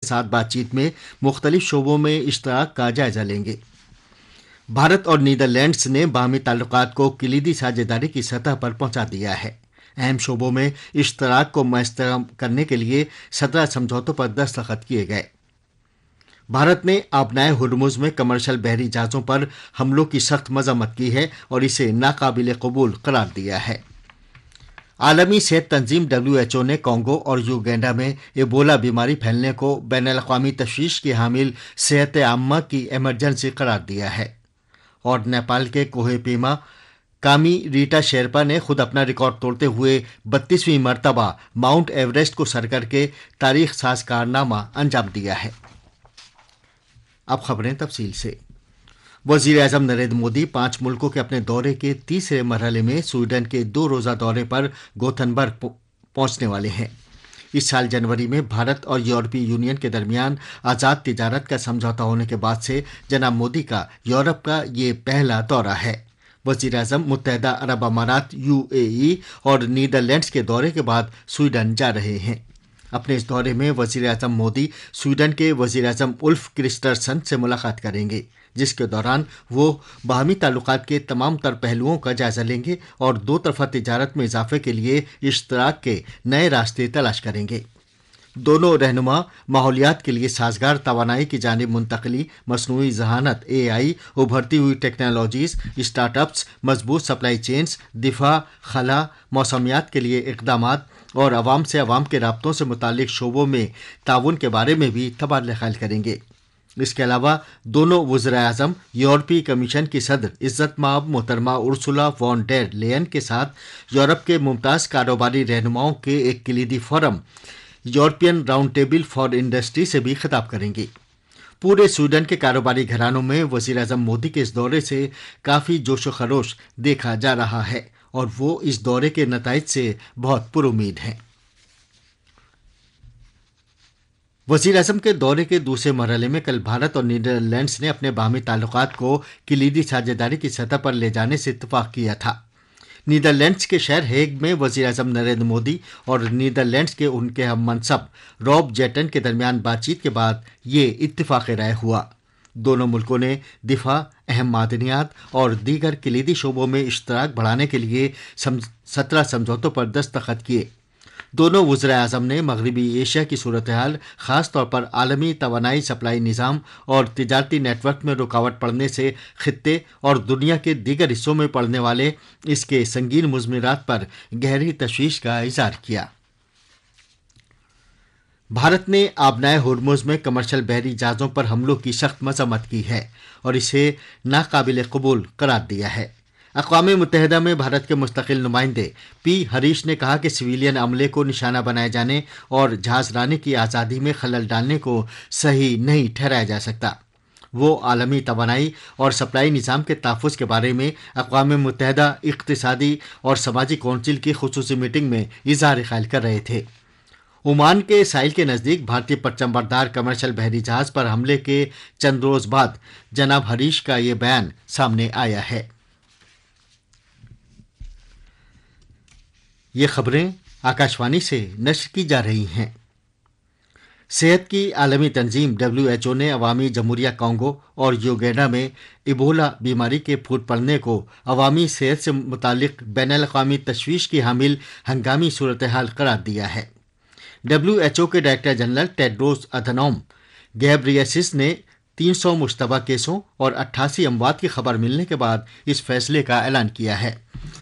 साथ बातचीत में मुख्तलिफ शोबों में इश्तराक का जायजा लेंगे। भारत और नीदरलैंड्स ने बाहमी ताल्लुकात को कलीदी साझेदारी की सतह पर पहुंचा दिया है। अहम शोबों में इश्तराक को मुयस्सर करने के लिए 17 समझौतों पर दस्तखत किए गए। भारत ने आबनाए हुर्मुज में कमर्शियल बहरी जहाजों पर हमलों की सख्त मजम्मत की है और इसे नाकाबिल कबूल करार दिया है। आलमी सेहत तंजीम WHO ने कोंगो और युगांडा में एबोला बीमारी फैलने को बैनुल-अक़वामी तशवीश की हामिल सेहत आम्मा की इमरजेंसी करार दिया है। और नेपाल के कोहे पीमा कामी रीटा शेरपा ने खुद अपना रिकॉर्ड तोड़ते हुए 32वीं मरतबा माउंट एवरेस्ट को सर करके तारीख साज कारनामा अंजाम दिया है। अब खबरें तफसील से। वजीर आजम नरेंद्र मोदी 5 मुल्कों के अपने दौरे के तीसरे मरहले में स्वीडन के 2 रोज़ा दौरे पर गोथनबर्ग पहुंचने वाले हैं। इस साल जनवरी में भारत और यूरोपीय यूनियन के दरमियान आज़ाद तिजारत का समझौता होने के बाद से जनाब मोदी का यूरोप का ये पहला दौरा है। वजीर आजम मुत्तहदा अरब अमारात UAE और नीदरलैंड्स के दौरे के बाद स्वीडन जा रहे हैं। अपने इस दौरे में वजीर आजम मोदी स्वीडन के वजीर आजम उल्फ क्रिस्टरसन से मुलाकात करेंगे, जिसके दौरान वो बाहमी ताल्लुकात के तमाम तर पहलुओं का जायजा लेंगे और 2 तरफा तिजारत में इजाफे के लिए इश्तराक के नए रास्ते तलाश करेंगे। दोनों रहनुमा माहौलियात के लिए साजगार तवानाई की जानिब मुंतकली, मसनूई जहानत AI, उभरती हुई टेक्नोलॉजीज, स्टार्टअप्स, मजबूत सप्लाई चेन्स, दिफा, खला, मौसमियात के लिए इक़दामात और अवाम से अवाम के राब्तों से मुतालिक शोबों में ताउन के बारे में भी तबादला ख्याल करेंगे। इसके अलावा दोनों वज़ीर आज़म यूरोपीय कमीशन की सदर इज़्ज़त माब मोहतरमा उर्सुला वॉन डेर लेयन के साथ यूरोप के मुमताज़ कारोबारी रहनुमाओं के एक कलीदी forum European round table for industry से भी खिताब करेंगे। पूरे स्वीडन के कारोबारी घरानों में वज़ीर आज़म मोदी के इस दौरे से काफ़ी जोश व खरोश देखा जा रहा है और वो इस दौरे के नताइज से बहुत पुरुमीद हैं। वज़ीर आज़म के दौरे के दूसरे मरहले में कल भारत और नीदरलैंड्स ने अपने बाहमी ताल्लुकात को कलीदी साझेदारी की सतह पर ले जाने से इत्तफाक किया था। नीदरलैंड्स के शहर हेग में वज़ीर आज़म नरेंद्र मोदी और नीदरलैंड्स के उनके हम मनसब रॉब जेटन के दरमियान बातचीत के बाद ये इत्तफाक़ राय हुआ। दोनों मुल्कों ने दिफा, अहम मादनियात और दीगर कलीदी शोबों में इश्तराक बढ़ाने के लिए 17 समझौतों पर दस्तखत किए। दोनों वज़ीर आज़म ने मगरबी एशिया की सूरत हाल, ख़ास तौर पर आलमी तवानाई सप्लाई निज़ाम और तिजारती नेटवर्क में रुकावट पड़ने से खित्ते और दुनिया के दीगर हिस्सों में पड़ने वाले इसके संगीन मुज़मिरात पर गहरी तशवीश का इज़हार किया। भारत ने आबनाए हुर्मुज में कमर्शियल बहरी जहाज़ों पर हमलों की सख्त मजम्मत की है और इसे नाकाबिल कबूल करार दिया है। अक़वाम मुत्तहिदा में भारत के मुस्तकिल नुमाइंदे P. हरीश ने कहा कि सिविलियन अमले को निशाना बनाए जाने और जहाज़रानी की आज़ादी में खलल डालने को सही नहीं ठहराया जा सकता। वो आलमी तवानाई और सप्लाई निज़ाम के तहफ़्फ़ुज़ के बारे में अक़वाम मुत्तहिदा इक़्तिसादी और समाजी कौंसिल की ख़ुसूसी मीटिंग में इज़हार ख़याल कर रहे थे। ओमान के साहिल के नज़दीक भारतीय परचमबरदार कमर्शियल बहरी जहाज़ पर हमले के चंद रोज़ बाद जनाब हरीश का ये बयान सामने आया है। ये खबरें आकाशवाणी से नश्र की जा रही हैं। सेहत की आलमी तंजीम WHO ने अवामी जमहूरिया कोंगो और युगांडा में इबोला बीमारी के फूट पड़ने को अवामी सेहत से मुतालिक बैनुल-अक़वामी तशवीश की हामिल हंगामी सूरत हाल करार दिया है। WHO के डायरेक्टर जनरल टेड्रोस अधनोम गैब्रियसिस ने 300 मुश्तबा केसों और 88 अमवात की खबर मिलने के बाद इस फैसले का ऐलान किया है।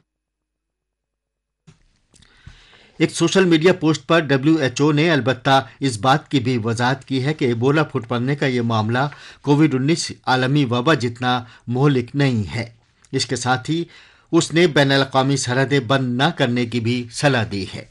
एक सोशल मीडिया पोस्ट पर WHO ने अलबत्ता इस बात की भी वजाहत की है कि एबोला फूट पड़ने का ये मामला कोविड-19 आलमी वबा जितना मोहलिक नहीं है। इसके साथ ही उसने बैनुल-अक़वामी सरहदें बंद न करने की भी सलाह दी है।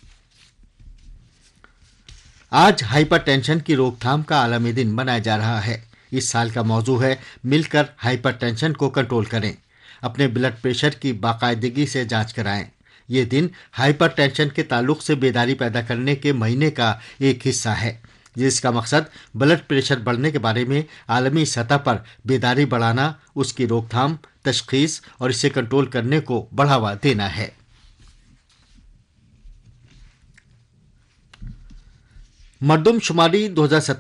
आज हाइपरटेंशन की रोकथाम का आलमी दिन मनाया जा रहा है। इस साल का मौजू है मिलकर हाइपरटेंशन को कंट्रोल करें, अपने ब्लड प्रेशर की बाकायदगी से जांच कराएं। ये दिन हाइपरटेंशन के ताल्लुक से बेदारी पैदा करने के महीने का एक हिस्सा है, जिसका मकसद ब्लड प्रेशर बढ़ने के बारे में आलमी सतह पर बेदारी बढ़ाना, उसकी रोकथाम, तशख़ीस और इसे कंट्रोल करने को बढ़ावा देना है। मरदमशुमारी 2017